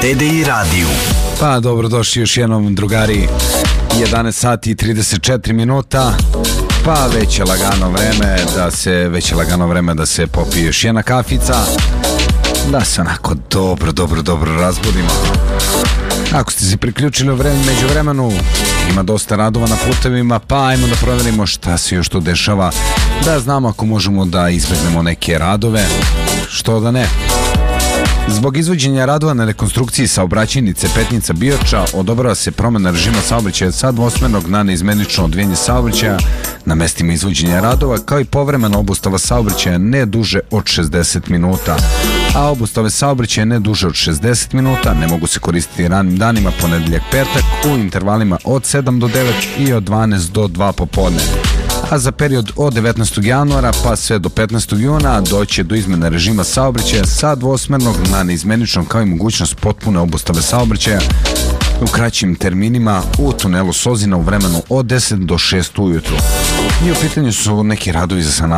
TDI radiju. Pa dobrodošli još jednom, drugari. 11 sati i 34 minuta. Pa već je lagano vreme da se popije još jedna kafica, da se onako dobro razbudimo. Ako ste se priključili u međuvremenu, ima dosta radova na putevima, pa ajmo da proverimo šta se još tu dešava, da znamo ako možemo da izbegnemo neke radove, što da ne. Zbog izvođenja radova na rekonstrukciji saobraćajnice Petnica Bioča odobrava se promena režima saobraćaja sa dvosmernog na neizmenično odvijanje saobraćaja na mestima izvođenja radova, kao i povremena obustava saobraćaja ne duže od 60 minuta. A obustave saobraćaja ne duže od 60 minuta ne mogu se koristiti ranim danima ponedeljak, petak u intervalima od 7 do 9 i od 12 do 2 popodne. A za period od 19. januara pa sve do 15. juna doće do izmene režima saobraćaja sa dvosmernog na neizmeničnom, kao i mogućnost potpune obustave saobraćaja u kraćim terminima u tunelu Sozina u vremenu od 10 do 6 ujutru. I u pitanju su neki radovi za